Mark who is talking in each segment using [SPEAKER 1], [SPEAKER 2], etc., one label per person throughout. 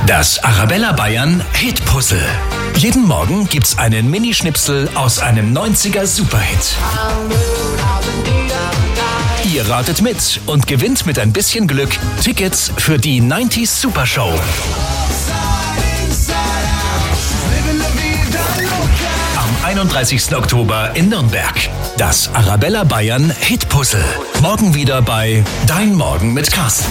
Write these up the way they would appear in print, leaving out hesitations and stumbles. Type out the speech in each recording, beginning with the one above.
[SPEAKER 1] Das Arabella Bayern Hit-Puzzle. Jeden Morgen gibt's einen Minischnipsel aus einem 90er Superhit. Ihr ratet mit und gewinnt mit ein bisschen Glück Tickets für die 90s Supershow. Am 31. Oktober in Nürnberg. Das Arabella Bayern Hit-Puzzle. Morgen wieder bei Dein Morgen mit Carsten.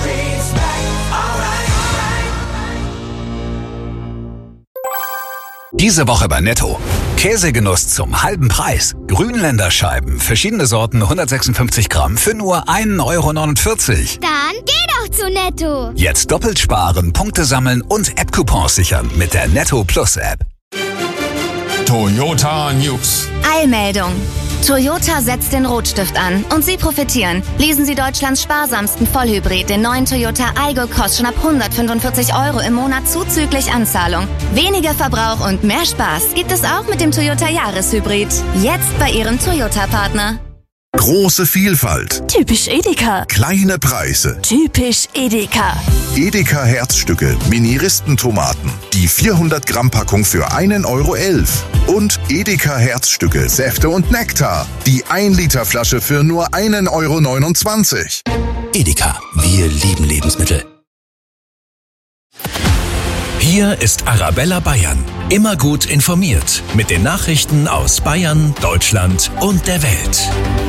[SPEAKER 2] Diese Woche bei Netto. Käsegenuss zum halben Preis. Grünländerscheiben, verschiedene Sorten, 156 Gramm für nur 1,49 €.
[SPEAKER 3] Dann geh doch zu Netto.
[SPEAKER 2] Jetzt doppelt sparen, Punkte sammeln und App-Coupons sichern mit der Netto Plus App.
[SPEAKER 4] Toyota News.
[SPEAKER 5] Eilmeldung. Toyota setzt den Rotstift an und Sie profitieren. Lesen Sie Deutschlands sparsamsten Vollhybrid, den neuen Toyota Aygo Cross, schon ab 145 € im Monat zuzüglich Anzahlung. Weniger Verbrauch und mehr Spaß gibt es auch mit dem Toyota Jahreshybrid. Jetzt bei Ihrem Toyota-Partner.
[SPEAKER 6] Große Vielfalt.
[SPEAKER 7] Typisch Edeka.
[SPEAKER 6] Kleine Preise.
[SPEAKER 7] Typisch Edeka.
[SPEAKER 6] Edeka Herzstücke, Mini-Ristentomaten. Die 400 Gramm Packung für 1,11 €. Und Edeka Herzstücke, Säfte und Nektar. Die 1 Liter Flasche für nur 1,29 €.
[SPEAKER 1] Edeka, wir lieben Lebensmittel. Hier ist Arabella Bayern. Immer gut informiert mit den Nachrichten aus Bayern, Deutschland und der Welt.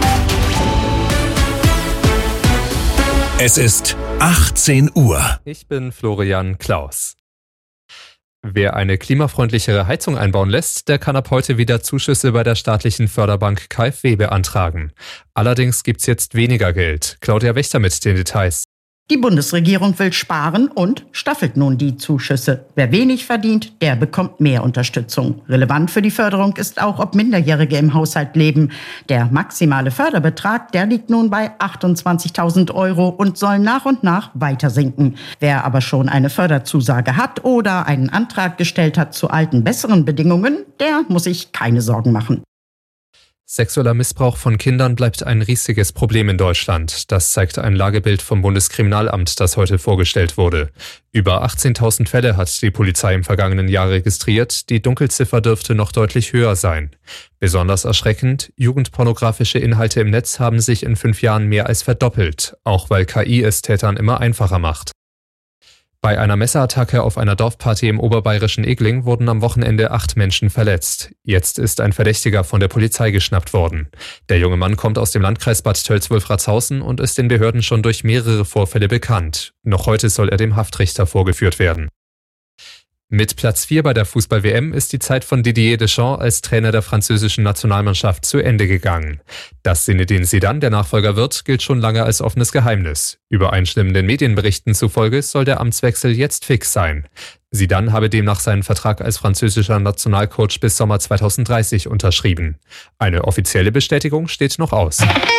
[SPEAKER 1] Es ist 18 Uhr.
[SPEAKER 8] Ich bin Florian Klaus. Wer eine klimafreundlichere Heizung einbauen lässt, der kann ab heute wieder Zuschüsse bei der staatlichen Förderbank KfW beantragen. Allerdings gibt's jetzt weniger Geld. Claudia Wächter mit den Details.
[SPEAKER 9] Die Bundesregierung will sparen und staffelt nun die Zuschüsse. Wer wenig verdient, der bekommt mehr Unterstützung. Relevant für die Förderung ist auch, ob Minderjährige im Haushalt leben. Der maximale Förderbetrag, der liegt nun bei 28.000 € und soll nach und nach weiter sinken. Wer aber schon eine Förderzusage hat oder einen Antrag gestellt hat zu alten, besseren Bedingungen, der muss sich keine Sorgen machen.
[SPEAKER 8] Sexueller Missbrauch von Kindern bleibt ein riesiges Problem in Deutschland. Das zeigt ein Lagebild vom Bundeskriminalamt, das heute vorgestellt wurde. Über 18.000 Fälle hat die Polizei im vergangenen Jahr registriert. Die Dunkelziffer dürfte noch deutlich höher sein. Besonders erschreckend, jugendpornografische Inhalte im Netz haben sich in 5 Jahren mehr als verdoppelt, auch weil KI es Tätern immer einfacher macht. Bei einer Messerattacke auf einer Dorfparty im oberbayerischen Egling wurden am Wochenende 8 Menschen verletzt. Jetzt ist ein Verdächtiger von der Polizei geschnappt worden. Der junge Mann kommt aus dem Landkreis Bad Tölz-Wolfratshausen und ist den Behörden schon durch mehrere Vorfälle bekannt. Noch heute soll er dem Haftrichter vorgeführt werden. Mit Platz 4 bei der Fußball-WM ist die Zeit von Didier Deschamps als Trainer der französischen Nationalmannschaft zu Ende gegangen. Dass Zinedine Zidane der Nachfolger wird, gilt schon lange als offenes Geheimnis. Übereinstimmenden Medienberichten zufolge soll der Amtswechsel jetzt fix sein. Zidane habe demnach seinen Vertrag als französischer Nationalcoach bis Sommer 2030 unterschrieben. Eine offizielle Bestätigung steht noch aus.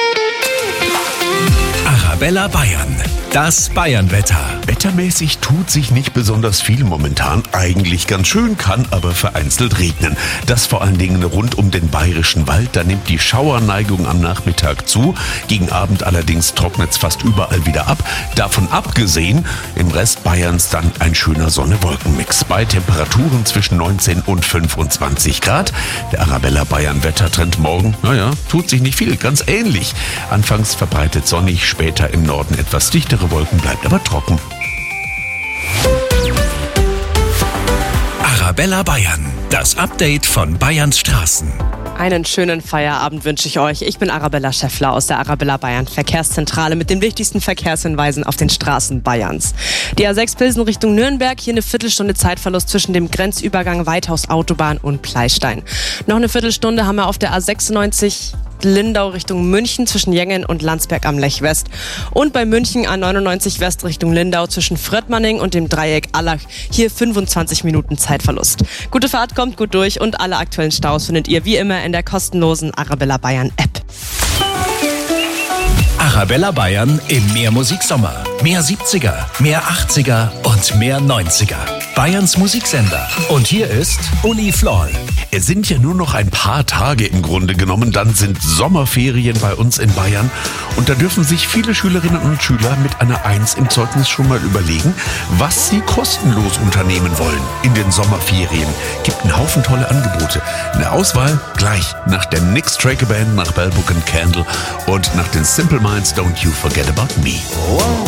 [SPEAKER 1] Arabella Bayern, das Bayernwetter.
[SPEAKER 10] Wettermäßig tut sich nicht besonders viel momentan. Eigentlich ganz schön, kann aber vereinzelt regnen. Das vor allen Dingen rund um den Bayerischen Wald. Da nimmt die Schauerneigung am Nachmittag zu. Gegen Abend allerdings trocknet es fast überall wieder ab. Davon abgesehen, im Rest Bayerns dann ein schöner Sonne-Wolken-Mix. Bei Temperaturen zwischen 19 und 25 Grad. Der Arabella Bayern Wettertrend morgen, tut sich nicht viel, ganz ähnlich. Anfangs verbreitet sonnig, später im Norden etwas dichtere Wolken, bleibt aber trocken.
[SPEAKER 1] Arabella Bayern, das Update von Bayerns Straßen.
[SPEAKER 11] Einen schönen Feierabend wünsche ich euch. Ich bin Arabella Schäffler aus der Arabella Bayern Verkehrszentrale mit den wichtigsten Verkehrshinweisen auf den Straßen Bayerns. Die A6 Pilsen Richtung Nürnberg, hier eine Viertelstunde Zeitverlust zwischen dem Grenzübergang Weithaus Autobahn und Pleistein. Noch eine Viertelstunde haben wir auf der A96 Lindau Richtung München zwischen Jengen und Landsberg am Lech West. Und bei München A99 West Richtung Lindau zwischen Fröttmanning und dem Dreieck Allach. Hier 25 Minuten Zeitverlust. Gute Fahrt, kommt gut durch und alle aktuellen Staus findet ihr wie immer in der kostenlosen Arabella Bayern App.
[SPEAKER 1] Arabella Bayern im Mehr Musiksommer. Mehr 70er, mehr 80er und und mehr 90er. Bayerns Musiksender. Und hier ist Uli Floll.
[SPEAKER 10] Es sind ja nur noch ein paar Tage im Grunde genommen, dann sind Sommerferien bei uns in Bayern und da dürfen sich viele Schülerinnen und Schüler mit einer 1 im Zeugnis schon mal überlegen, was sie kostenlos unternehmen wollen in den Sommerferien. Gibt einen Haufen tolle Angebote. Eine Auswahl gleich nach der Nix Tracker Band, nach Bell Book & Candle und nach den Simple Minds Don't You Forget About Me.